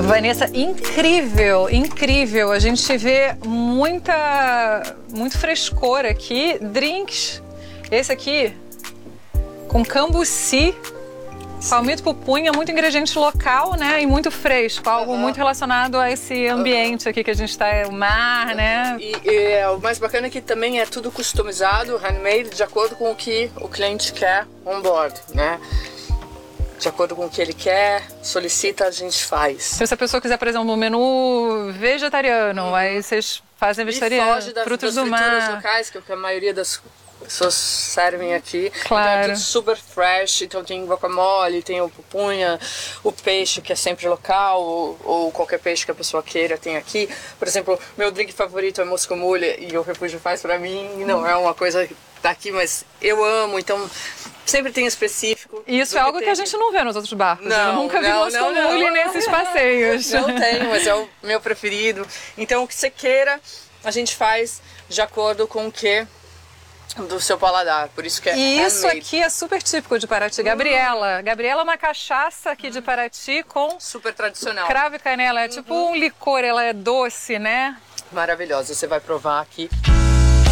Vanessa, incrível, incrível. A gente vê muito frescor aqui. Drinks, esse aqui, com cambuci, palmito pupunha, muito ingrediente local, né? E muito fresco, algo muito relacionado a esse ambiente aqui que a gente está, o mar, né? E o mais bacana é que também é tudo customizado, handmade, de acordo com o que o cliente quer on board, né? De acordo com o que ele quer, solicita, a gente faz. Se essa pessoa quiser, por exemplo, um menu vegetariano, aí vocês fazem vegetariano, foge frutos das do frituras mar. locais, que é o que a maioria das pessoas servem aqui. Claro. Então é tudo super fresh, então tem guacamole, tem o pupunha, o peixe que é sempre local, ou qualquer peixe que a pessoa queira tem aqui. Por exemplo, meu drink favorito é moscomule e o Refúgio faz pra mim, não é uma coisa que tá aqui, mas eu amo, então sempre tem específico. E isso é algo que a gente não vê nos outros barcos. Eu nunca vi moscomule não. nesses passeios. Não tenho, mas é o meu preferido. Então o que você queira, a gente faz de acordo com o que do seu paladar, por isso que é E isso handmade. aqui é super típico de Paraty. Gabriela é uma cachaça aqui de Paraty com Super tradicional. cravo e canela. É tipo um licor, ela é doce, né? Maravilhosa, você vai provar aqui.